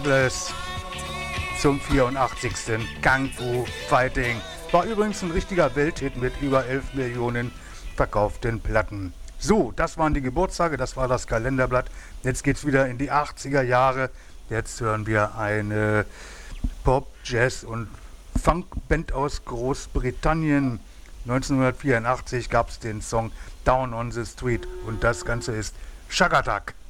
Douglas zum 84. Kung Fu Fighting. War übrigens ein richtiger Welthit mit über 11 Millionen verkauften Platten. So, das waren die Geburtstage, das war das Kalenderblatt. Jetzt geht's wieder in die 80er Jahre. Jetzt hören wir eine Pop, Jazz und Funkband aus Großbritannien. 1984 gab es den Song Down on the Street und das Ganze ist Shakatak.